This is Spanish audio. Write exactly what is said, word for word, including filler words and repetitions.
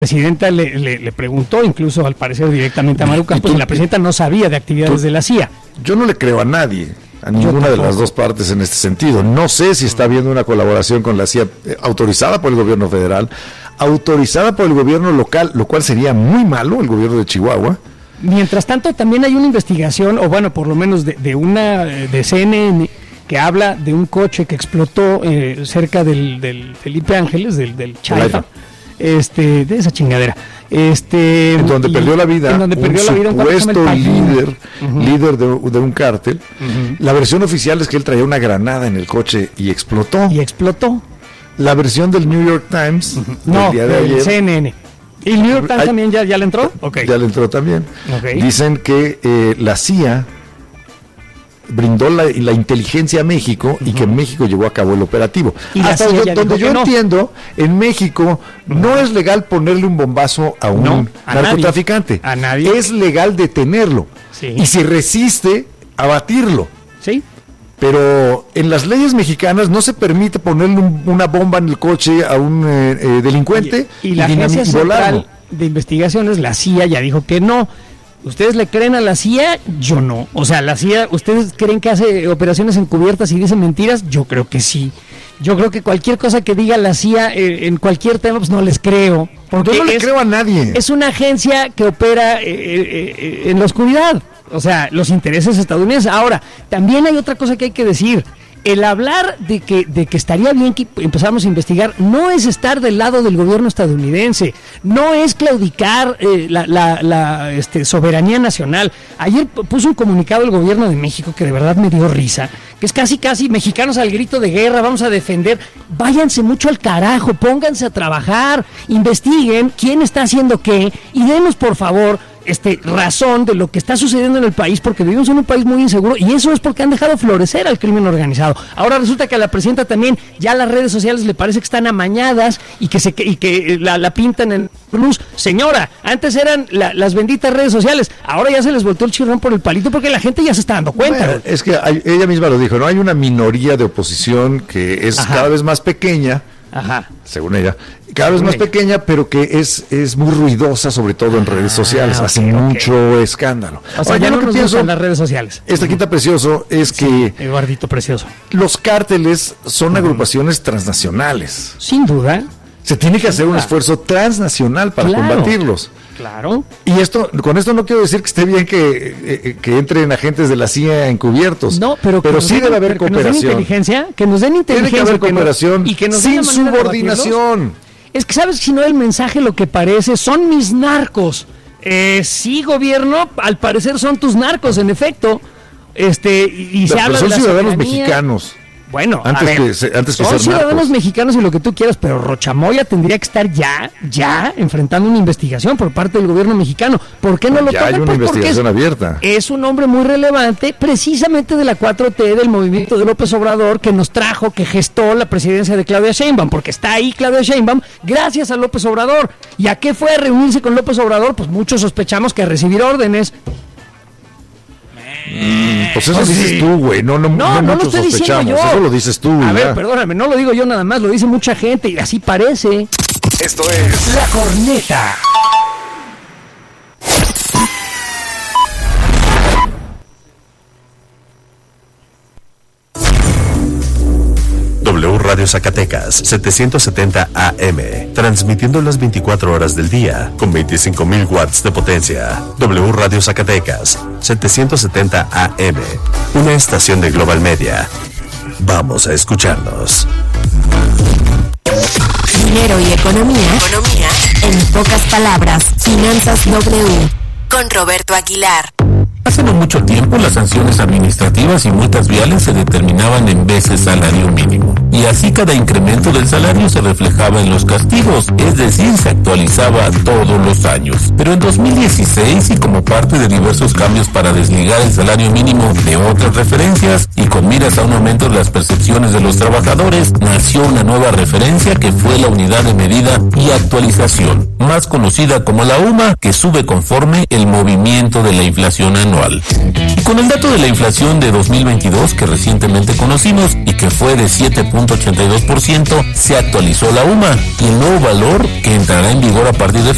presidenta le, le, le preguntó, incluso al parecer directamente a Maru Campos, y la presidenta no sabía de actividades tú, de la C I A. Yo no le creo a nadie, a ninguna de las dos partes en este sentido. No sé si está habiendo una colaboración con la C I A eh, autorizada por el gobierno federal, autorizada por el gobierno local, lo cual sería muy malo, el gobierno de Chihuahua. Mientras tanto, también hay una investigación, o bueno, por lo menos de, de una de C N N, que habla de un coche que explotó eh, cerca del, del Felipe Ángeles, del, del Chaifa. Este, de esa chingadera, este, en donde y, perdió la vida, en donde un perdió la vida supuesto un líder, uh-huh. líder de, de un cártel. Uh-huh. La versión oficial es que él traía una granada en el coche y explotó. Y explotó. La versión del New York Times, uh-huh. no, día de ayer, C N N. ¿Y el New York Times Ay, también ya, ya le entró? Okay. Ya le entró también. Okay. Dicen que eh, la C I A brindó la, la inteligencia a México y uh-huh. que México llevó a cabo el operativo. ¿Y hasta yo, donde yo no. entiendo, en México uh-huh. no es legal ponerle un bombazo a un no, a narcotraficante. Nadie. A nadie. Es legal detenerlo. Sí. Y si resiste, abatirlo. Sí. Pero en las leyes mexicanas no se permite ponerle un, una bomba en el coche a un eh, eh, delincuente y, y la y Agencia Central de Investigaciones, la C I A, ya dijo que no. ¿Ustedes le creen a la C I A? Yo no. O sea, la C I A, ¿ustedes creen que hace operaciones encubiertas y dice mentiras? Yo creo que sí. Yo creo que cualquier cosa que diga la C I A eh, en cualquier tema, pues no les creo. Porque yo no le es, creo a nadie. Es una agencia que opera eh, eh, en la oscuridad. O sea, los intereses estadounidenses. Ahora, también hay otra cosa que hay que decir. El hablar de que, de que estaría bien que empezáramos a investigar no es estar del lado del gobierno estadounidense, no es claudicar eh, la, la, la este, soberanía nacional. Ayer puso un comunicado el gobierno de México que de verdad me dio risa, que es casi casi mexicanos al grito de guerra, vamos a defender. Váyanse mucho al carajo, pónganse a trabajar, investiguen quién está haciendo qué y denos por favor Este, razón de lo que está sucediendo en el país, porque vivimos en un país muy inseguro y eso es porque han dejado florecer al crimen organizado. Ahora resulta que a la presidenta también ya las redes sociales le parece que están amañadas y que se y que la, la pintan en luz. Señora, antes eran la, las benditas redes sociales, ahora ya se les voltó el chirrón por el palito porque la gente ya se está dando cuenta. Bueno, es que hay, ella misma lo dijo, no hay una minoría de oposición que es Ajá. cada vez más pequeña. Ajá. Según ella, cada vez más pequeña, pero que es, es muy ruidosa, sobre todo en redes sociales, ah, okay, hace okay. mucho escándalo. O sea, Oye, ya no nos pienso en las redes sociales. Esta quinta precioso es sí, que Eduardito precioso. Los cárteles son uh-huh. agrupaciones transnacionales. Sin duda. Se tiene que hacer un esfuerzo transnacional para claro. combatirlos. Claro. Y esto, con esto no quiero decir que esté bien que, eh, que entren agentes de la C I A encubiertos. No, pero, pero sí den, debe haber cooperación. Que nos den inteligencia, que nos den inteligencia. Tiene que haber cooperación que nos, y que nos sin subordinación. Es que sabes, si no el mensaje lo que parece son mis narcos. Eh, sí, gobierno, al parecer son tus narcos, en efecto. Este y, y se habla son de la ciudadanos soberanía. mexicanos. Bueno, antes a ver, que, se, antes que son ser ciudadanos narcos. mexicanos y lo que tú quieras, pero Rochamoya tendría que estar ya, ya enfrentando una investigación por parte del gobierno mexicano. ¿Por qué no lo Ya tocan? hay una pues investigación abierta. Es un hombre muy relevante, precisamente de la cuatro T, del movimiento de López Obrador, que nos trajo, que gestó la presidencia de Claudia Sheinbaum, porque está ahí Claudia Sheinbaum gracias a López Obrador. ¿Y a qué fue a reunirse con López Obrador? Pues muchos sospechamos que a recibir órdenes. Mm, pues eso pues dices sí. tú, güey. No, no, no, no, no lo estoy diciendo yo. Eso lo dices tú. A ya. ver, perdóname, no lo digo yo nada más, lo dice mucha gente y así parece. Esto es La Corneta. W Radio Zacatecas, setecientos setenta A M, transmitiendo las veinticuatro horas del día, con veinticinco mil watts de potencia. W Radio Zacatecas, setecientos setenta A M, una estación de Global Media. Vamos a escucharnos. Dinero y economía, economía, en pocas palabras, Finanzas W, con Roberto Aguilar. Hace no mucho tiempo las sanciones administrativas y multas viales se determinaban en veces salario mínimo, y así cada incremento del salario se reflejaba en los castigos, es decir, se actualizaba todos los años. Pero en dos mil dieciséis, y como parte de diversos cambios para desligar el salario mínimo de otras referencias, y con miras a un aumento de las percepciones de los trabajadores, nació una nueva referencia que fue la unidad de medida y actualización, más conocida como la U M A, que sube conforme el movimiento de la inflación anual. Y con el dato de la inflación de dos mil veintidós que recientemente conocimos y que fue de siete punto ochenta y dos por ciento, se actualizó la U M A y el nuevo valor, que entrará en vigor a partir de febrero,